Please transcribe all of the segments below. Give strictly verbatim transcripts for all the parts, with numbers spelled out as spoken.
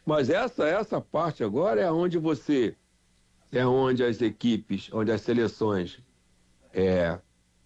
Mas essa, essa parte agora é onde você, é onde as equipes, onde as seleções é,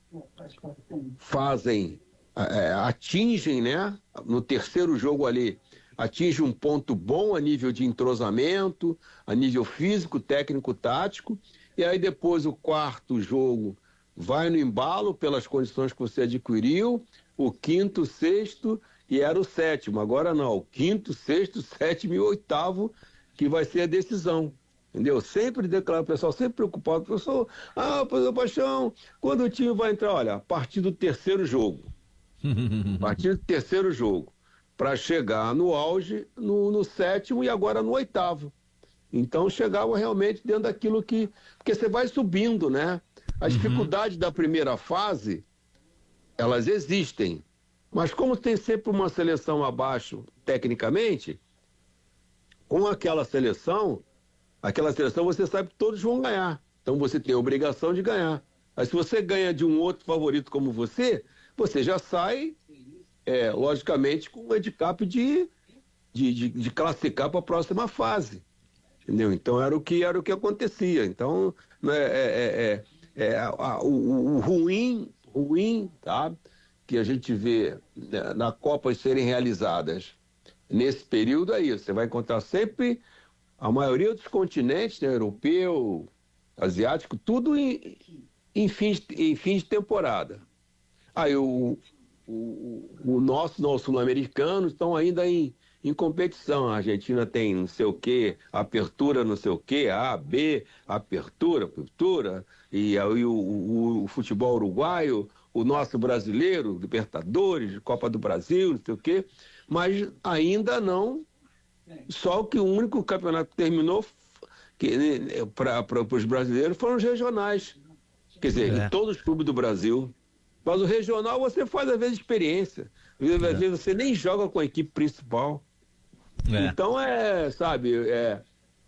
fazem, é, atingem, né? No terceiro jogo ali, atinge um ponto bom a nível de entrosamento, a nível físico, técnico, tático, e aí depois o quarto jogo vai no embalo pelas condições que você adquiriu, o quinto, sexto e era o sétimo. Agora não, o quinto, sexto, sétimo e oitavo que vai ser a decisão. Entendeu? Sempre declaro, o pessoal sempre preocupado, professor, ah, professor Paixão, quando o time vai entrar? Olha, a partir do terceiro jogo. A partir do terceiro jogo. Para chegar no auge, no, no sétimo e agora no oitavo. Então chegava realmente dentro daquilo que... Porque você vai subindo, né? As uhum. dificuldades da primeira fase, elas existem. Mas como tem sempre uma seleção abaixo, tecnicamente, com aquela seleção, aquela seleção você sabe que todos vão ganhar. Então você tem a obrigação de ganhar. Mas se você ganha de um outro favorito como você, você já sai, é, logicamente, com um handicap de, de, de, de classificar para a próxima fase. Entendeu? Então era o que, era o que acontecia. Então, né, é, é, é, é, a, o, o ruim, ruim, tá? Que a gente vê, né, na Copa serem realizadas nesse período aí, você vai encontrar sempre a maioria dos continentes, né, europeu, asiático, tudo em, em, fins, em fins de temporada. Aí o, o, o nosso, nós sul-americanos estão ainda em, em competição. A Argentina tem não sei o que, apertura não sei o que, A, B, apertura, apertura, e aí o, o, o futebol uruguaio, o nosso brasileiro, Libertadores, Copa do Brasil, não sei o quê, mas ainda não, só que o único campeonato que terminou para os brasileiros foram os regionais, quer dizer, é. em todos os clubes do Brasil. Mas o regional você faz às vezes experiência, às vezes, é. às vezes você nem joga com a equipe principal. É. Então é, sabe, é,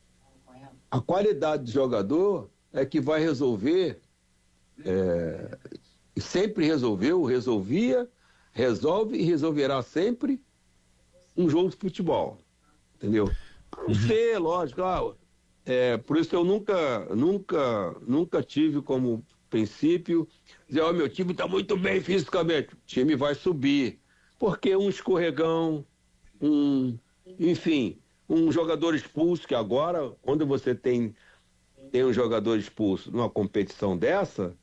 a qualidade do jogador é que vai resolver, é, sempre resolveu, resolvia, resolve e resolverá sempre um jogo de futebol, entendeu? Não sei, lógico, ah, é, por isso eu nunca, nunca, nunca tive como princípio dizer, ó, oh, meu time está muito bem fisicamente, o time vai subir, porque um escorregão, um, enfim, um jogador expulso, que agora, quando você tem, tem um jogador expulso numa competição dessa,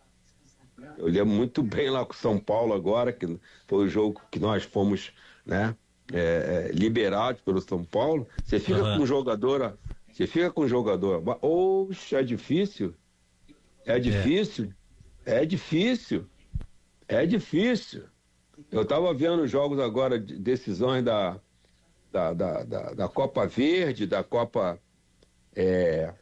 eu lembro muito bem lá com o São Paulo agora, que foi o jogo que nós fomos, né, é, é, liberados pelo São Paulo, você fica uhum. com um jogador, você fica com um jogador, oxe, é difícil, é difícil, é, é difícil, é difícil. Eu estava vendo jogos agora, de decisões da, da, da, da, da Copa Verde, da Copa, é,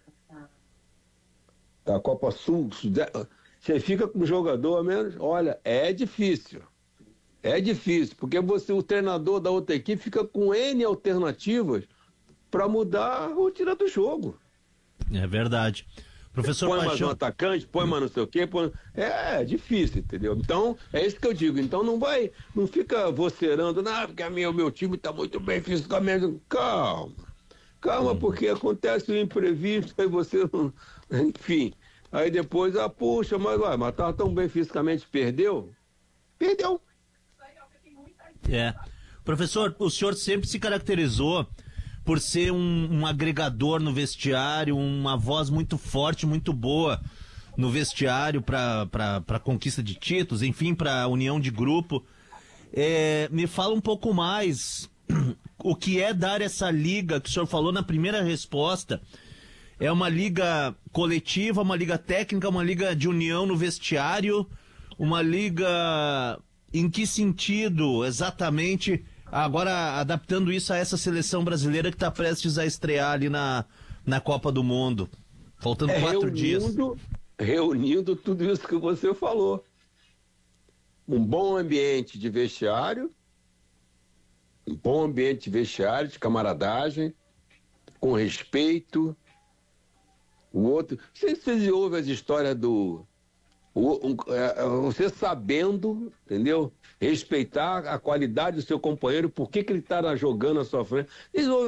da Copa Sul, você fica com um jogador a menos, olha, é difícil. É difícil, porque você, o treinador da outra equipe fica com N alternativas para mudar a rotina do jogo. É verdade. Professor põe Paixão... mais um atacante, põe mais não sei o quê, põe... é, é difícil, entendeu? Então, é isso que eu digo. Então não vai, não fica vocerando, não, porque a minha, o meu time está muito bem fisicamente. Calma, calma, hum. porque acontece o imprevisto, aí você não... Enfim, aí depois, ah, puxa, mas, ué, mas estava tão bem fisicamente, perdeu? Perdeu. É. Professor, o senhor sempre se caracterizou por ser um, um agregador no vestiário, uma voz muito forte, muito boa no vestiário para para conquista de títulos, enfim, para união de grupo. É, me fala um pouco mais o que é dar essa liga que o senhor falou na primeira resposta. É uma liga coletiva, uma liga técnica, uma liga de união no vestiário, uma liga... Em que sentido, exatamente, agora adaptando isso a essa seleção brasileira que está prestes a estrear ali na, na Copa do Mundo, faltando é, quatro reunindo, dias. Reunindo tudo isso que você falou. Um bom ambiente de vestiário, um bom ambiente de vestiário, de camaradagem, com respeito. O outro... Não sei se vocês ouvem as histórias do... O, um, é, você sabendo, entendeu? Respeitar a qualidade do seu companheiro, por que que ele está jogando à sua frente. Eles